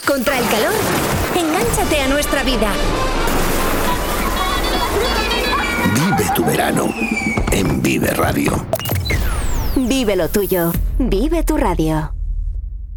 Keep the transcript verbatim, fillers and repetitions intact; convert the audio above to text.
contra el calor? Engánchate a nuestra vida. Vive tu verano en Vive Radio. Vive lo tuyo. Vive tu radio.